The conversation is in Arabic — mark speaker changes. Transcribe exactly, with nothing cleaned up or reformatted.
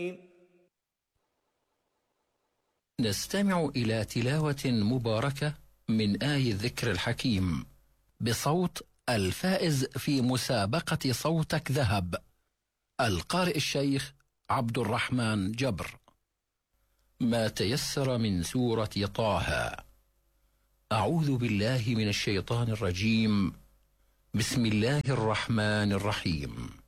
Speaker 1: نستمع إلى تلاوة مباركة من آي الذكر الحكيم بصوت الفائز في مسابقة صوتك ذهب، القارئ الشيخ عبد الرحمن جبر. ما تيسر من سورة طه. أعوذ بالله من الشيطان الرجيم. بسم الله الرحمن الرحيم.